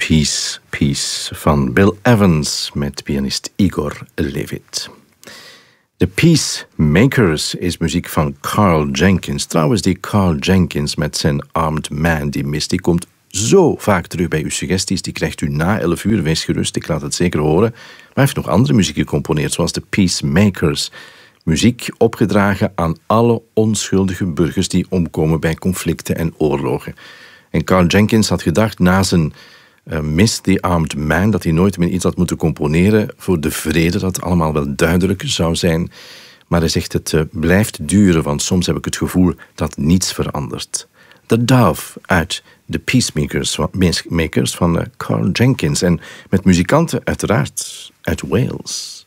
Peace van Bill Evans met pianist Igor Levit. The Peacemakers is muziek van Carl Jenkins. Trouwens, die Carl Jenkins met zijn Armed Man, die mist, die komt zo vaak terug bij uw suggesties. Die krijgt u na 11 uur, wees gerust, ik laat het zeker horen. Maar hij heeft nog andere muziek gecomponeerd, zoals The Peacemakers. Muziek opgedragen aan alle onschuldige burgers die omkomen bij conflicten en oorlogen. En Carl Jenkins had gedacht, na zijn Miss the Armed Man, dat hij nooit meer iets had moeten componeren voor de vrede, dat het allemaal wel duidelijk zou zijn. Maar hij zegt, het blijft duren, want soms heb ik het gevoel dat niets verandert. The Dove uit The Peacemakers van Carl Jenkins. En met muzikanten uiteraard uit Wales.